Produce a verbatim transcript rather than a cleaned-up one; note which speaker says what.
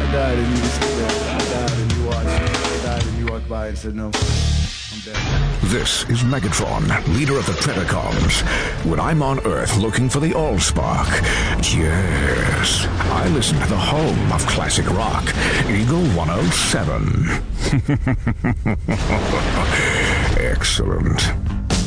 Speaker 1: died and you just sit there. I died and you watched. I died and you walked by and said no. I'm dead.
Speaker 2: This is Megatron, leader of the Predacons. When I'm on Earth looking for the Allspark, yes, I listen to the home of classic rock, Eagle one oh seven. Excellent.